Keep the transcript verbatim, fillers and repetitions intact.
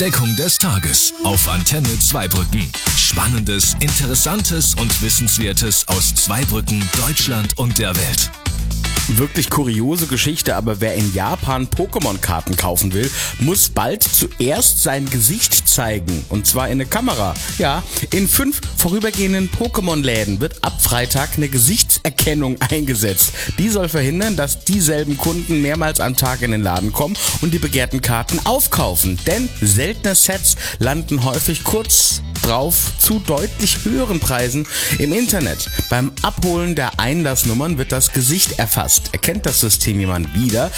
Entdeckung des Tages auf Antenne Zweibrücken. Spannendes, Interessantes und Wissenswertes aus Zweibrücken, Deutschland und der Welt. Wirklich kuriose Geschichte, aber wer in Japan Pokémon-Karten kaufen will, muss bald zuerst sein Gesicht zeigen. Und zwar in eine Kamera. Ja, in fünf vorübergehenden Pokémon-Läden wird ab Freitag eine Gesichtserkennung eingesetzt. Die soll verhindern, dass dieselben Kunden mehrmals am Tag in den Laden kommen und die begehrten Karten aufkaufen. Denn seltene Sets landen häufig kurz drauf zu deutlich höheren Preisen im Internet. Beim Abholen der Einlassnummern wird das Gesicht erfasst. Erkennt das System jemand wieder,